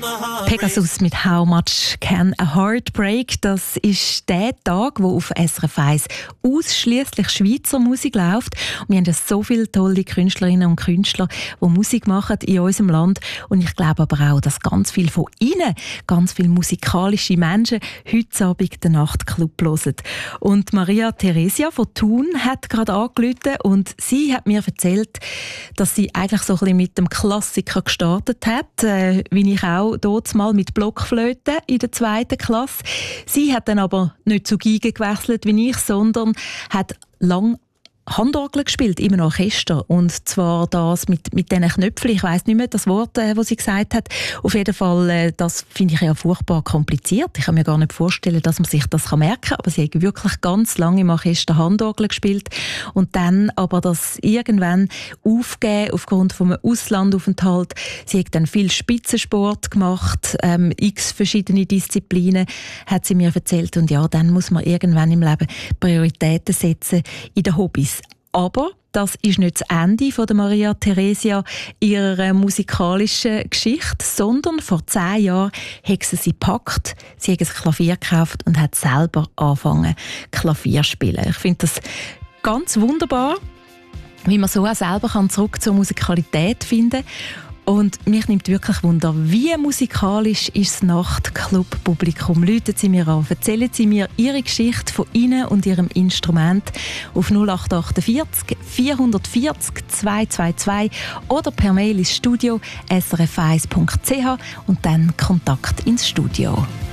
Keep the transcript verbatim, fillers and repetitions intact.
Pegasus mit «How much can a heart break?» Das ist der Tag, wo auf S R F eins ausschliesslich Schweizer Musik läuft. Und wir haben ja so viele tolle Künstlerinnen und Künstler, die Musik machen in unserem Land. Und ich glaube aber auch, dass ganz viele von ihnen, ganz viele musikalische Menschen heute Abend den Nachtclub hören. Und Maria Theresia von Thun hat gerade angerufen und sie hat mir erzählt, dass sie eigentlich so ein bisschen mit dem Klassiker gestartet hat, äh, wie ich auch dort mal mit Blockflöte in der zweiten Klasse. Sie hat dann aber nicht zu Geige gewechselt wie ich, sondern hat lang Handorgel gespielt, immer noch Orchester. Und zwar das mit, mit diesen Knöpfen. Ich weiss nicht mehr das Wort, äh, das sie gesagt hat. Auf jeden Fall, äh, das finde ich ja furchtbar kompliziert. Ich kann mir gar nicht vorstellen, dass man sich das merken kann. Aber sie hat wirklich ganz lange im Orchester Handorgel gespielt. Und dann aber das irgendwann aufgegeben aufgrund von einem Auslandaufenthalt. Sie hat dann viel Spitzensport gemacht, ähm, x verschiedene Disziplinen, hat sie mir erzählt. Und ja, dann muss man irgendwann im Leben Prioritäten setzen in den Hobbys. Aber das ist nicht das Ende von der Maria Theresia ihrer musikalischen Geschichte, sondern vor zehn Jahren hat sie sie gepackt, sie hat ein Klavier gekauft und hat selber angefangen Klavier zu spielen. Ich finde das ganz wunderbar, wie man so auch selber zurück zur Musikalität finden kann. Und mich nimmt wirklich Wunder, wie musikalisch ist das Nachtclub-Publikum? Läuten Sie mir an, erzählen Sie mir Ihre Geschichte von Ihnen und Ihrem Instrument auf null acht acht vier vier vier vier zwei zwei zwei oder per Mail ins Studio s r f eins punkt c h und dann Kontakt ins Studio.